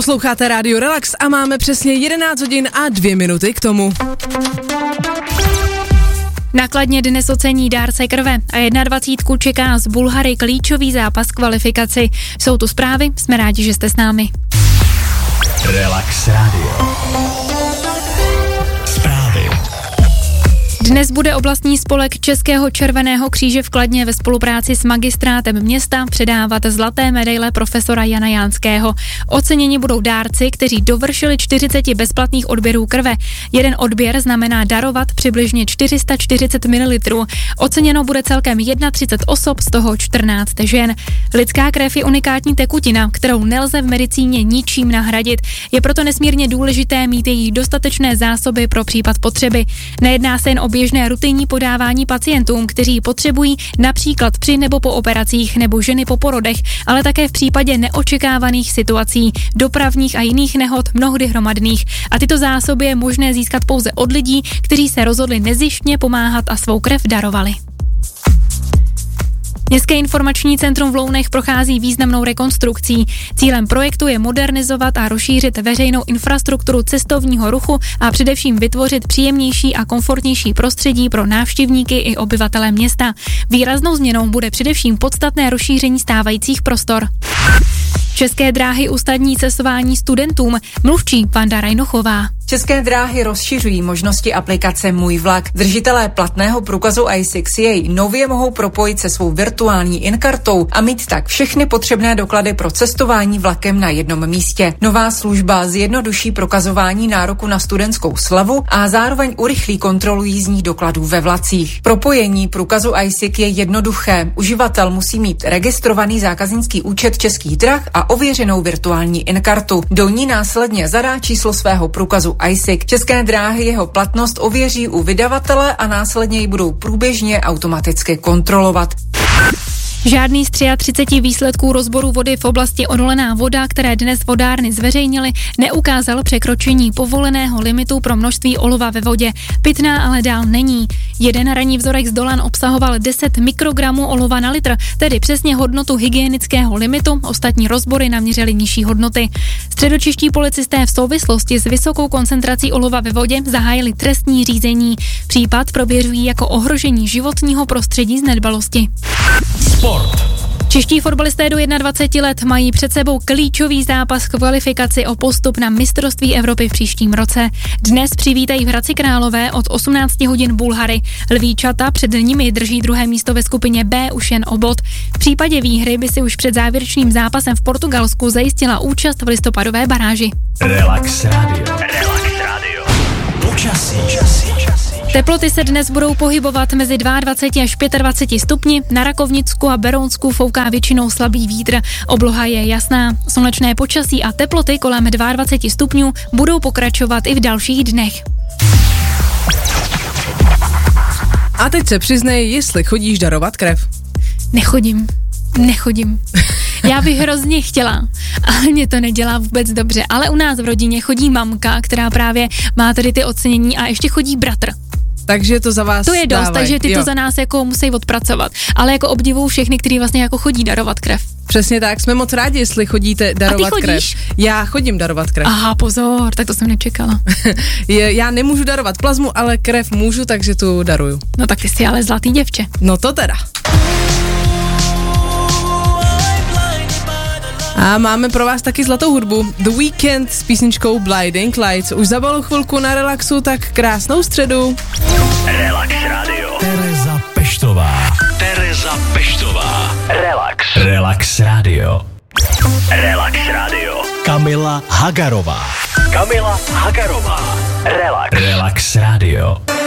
Posloucháte Rádio Relax a máme přesně 11 hodin a 2 minuty k tomu. Nakladně dnes ocení dárce krve a 21 čeká z Bulhary klíčový zápas kvalifikaci. Jsou tu zprávy, jsme rádi, že jste s námi. Relax Radio. Zprávy. Dnes bude oblastní spolek Českého červeného kříže v Kladně ve spolupráci s magistrátem města předávat zlaté medaile profesora Jana Jánského. Oceněni budou dárci, kteří dovršili 40 bezplatných odběrů krve. Jeden odběr znamená darovat přibližně 440 ml. Oceněno bude celkem 31 osob, z toho 14 žen. Lidská krev je unikátní tekutina, kterou nelze v medicíně ničím nahradit. Je proto nesmírně důležité mít její dostatečné zásoby pro případ potřeby. Nejedná se jen o běžné rutinní podávání pacientům, kteří potřebují například při nebo po operacích nebo ženy po porodech, ale také v případě neočekávaných situací, dopravních a jiných nehod, mnohdy hromadných. A tyto zásoby je možné získat pouze od lidí, kteří se rozhodli nezištně pomáhat a svou krev darovali. Městské informační centrum v Lounech prochází významnou rekonstrukcí. Cílem projektu je modernizovat a rozšířit veřejnou infrastrukturu cestovního ruchu a především vytvořit příjemnější a komfortnější prostředí pro návštěvníky i obyvatele města. Výraznou změnou bude především podstatné rozšíření stávajících prostor. České dráhy usnadní cestování studentům, mluvčí Vanda Rajnochová. České dráhy rozšiřují možnosti aplikace Můj vlak. Držitelé platného průkazu i6 jej nově mohou propojit se svou virtuální inkartou a mít tak všechny potřebné doklady pro cestování vlakem na jednom místě. Nová služba zjednoduší prokazování nároku na studentskou slevu a zároveň urychlí kontrolu jízdních dokladů ve vlacích. Propojení průkazu i6 je jednoduché. Uživatel musí mít registrovaný zákaznický účet Českých drah a ověřenou virtuální inkartu. Do ní následně zadá číslo svého průkazu i6. České dráhy jeho platnost ověří u vydavatele a následně ji budou průběžně automaticky kontrolovat. Žádný z 33 výsledků rozboru vody v oblasti Odolená voda, které dnes vodárny zveřejnily, neukázal překročení povoleného limitu pro množství olova ve vodě. Pitná ale dál není. Jeden ranní vzorek z Dolan obsahoval 10 mikrogramů olova na litr, tedy přesně hodnotu hygienického limitu, ostatní rozbory naměřily nižší hodnoty. Středočeští policisté v souvislosti s vysokou koncentrací olova ve vodě zahájili trestní řízení. Případ proběžují jako ohrožení životního prostředí z nedbalosti. Sport. Čeští fotbalisté do 21 let mají před sebou klíčový zápas kvalifikaci o postup na mistrovství Evropy v příštím roce. Dnes přivítají v Hradci Králové od 18 hodin Bulhary. Lvíčata před nimi drží druhé místo ve skupině B už jen o bod. V případě výhry by si už před závěrečným zápasem v Portugalsku zajistila účast v listopadové baráži. Relax Radio. Relax Radio. Počasí. Teploty se dnes budou pohybovat mezi 22 až 25 stupni, na Rakovnicku a Berounsku fouká většinou slabý vítr, obloha je jasná, slunečné počasí a teploty kolem 22 stupňů budou pokračovat i v dalších dnech. A teď se přiznej, jestli chodíš darovat krev. Nechodím. Já bych hrozně chtěla, ale mě to nedělá vůbec dobře. Ale u nás v rodině chodí mamka, která právě má tady ty ocenění a ještě chodí bratr. Takže to za vás to je dost, dávaj. takže ty to za nás jako musí odpracovat. Ale jako obdivuju všechny, kteří vlastně jako chodí darovat krev. Přesně tak, jsme moc rádi, jestli chodíte darovat krev. Já chodím darovat krev. Aha, pozor, tak to jsem nečekala. Já nemůžu darovat plazmu, ale krev můžu, takže tu daruju. No tak ty jsi ale zlatý děvče. No to teda. A máme pro vás taky zlatou hudbu. The Weeknd s písničkou Blinding Lights. Už za malou chvilku na relaxu, tak krásnou středu. Relax Radio. Tereza Peštová. Relax Radio. Kamila Hagarová. Relax Radio.